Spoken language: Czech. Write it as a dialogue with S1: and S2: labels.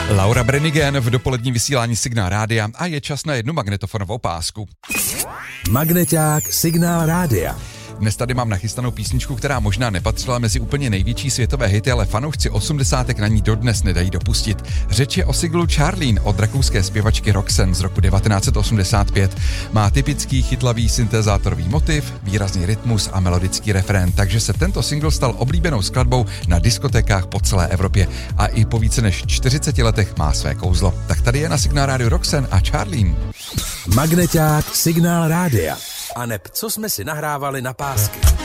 S1: Laura Brenigen v dopoledním vysílání Signál rádia a je čas na jednu magnetofonovou pásku.
S2: Magneťák Signál rádia.
S1: Dnes tady mám nachystanou písničku, která možná nepatřila mezi úplně největší světové hity, ale fanoušci 80. na ní dodnes nedají dopustit. Řeč je o singlu Charlene od rakouské zpěvačky Roxanne z roku 1985. Má typický chytlavý syntezátorový motiv, výrazný rytmus a melodický refrén, takže se tento single stal oblíbenou skladbou na diskotékách po celé Evropě a i po více než 40 letech má své kouzlo. Tak tady je na Signál rádiu Roxanne a Charlene.
S2: Magneťák Signál rádia. A neb, co jsme si nahrávali na pásky.